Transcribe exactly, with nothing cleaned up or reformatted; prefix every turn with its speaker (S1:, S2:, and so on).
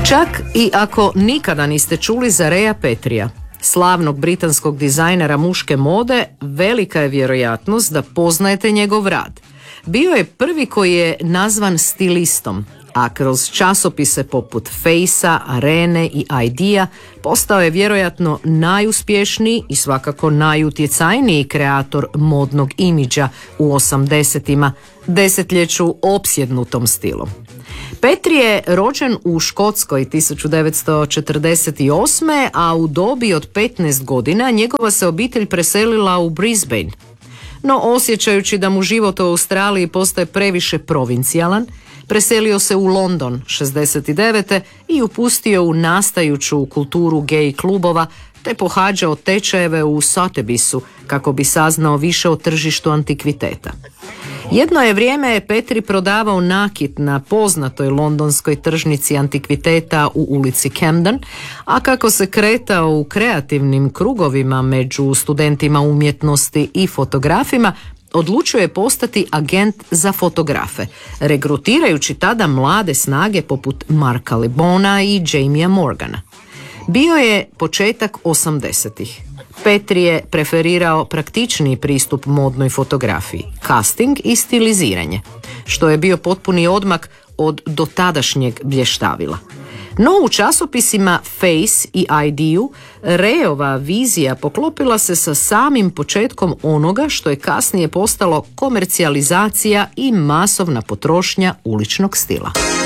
S1: Čak i ako nikada niste čuli za Raya Petrija, slavnog britanskog dizajnera muške mode, velika je vjerojatnost da poznajete njegov rad. Bio je prvi koji je nazvan stilistom, a kroz časopise poput Face-a, Arene i Idea postao je vjerojatno najuspješniji i svakako najutjecajniji kreator modnog imidža u osamdesetima, desetljeću opsjednutom stilom. Petri je rođen u Škotskoj tisuću devetsto četrdeset osme. a u dobi od petnaest godina njegova se obitelj preselila u Brisbane. No osjećajući da mu život u Australiji postaje previše provincijalan, preselio se u London šezdeset devete. i upustio u nastajuću kulturu gay klubova te pohađao tečajeve u Sotheby'su kako bi saznao više o tržištu antikviteta. Jedno je vrijeme Petri prodavao nakit na poznatoj londonskoj tržnici antikviteta u ulici Camden, a kako se kretao u kreativnim krugovima među studentima umjetnosti i fotografima, odlučio je postati agent za fotografe, regrutirajući tada mlade snage poput Marka Lebona i Jamie'a Morgana. Bio je početak osamdesetih. Petri je preferirao praktičniji pristup modnoj fotografiji, casting i stiliziranje, što je bio potpuni odmak od dotadašnjeg blještavila. No u časopisima Face i Idea Rayova vizija poklopila se sa samim početkom onoga što je kasnije postalo komercijalizacija i masovna potrošnja uličnog stila.